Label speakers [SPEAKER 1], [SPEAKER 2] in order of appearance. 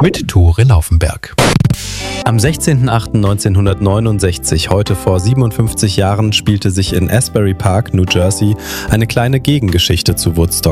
[SPEAKER 1] mit Tore Laufenberg.
[SPEAKER 2] Am 16.08.1969, heute vor 57 Jahren, spielte sich in Asbury Park, New Jersey, eine kleine Gegengeschichte zu Woodstock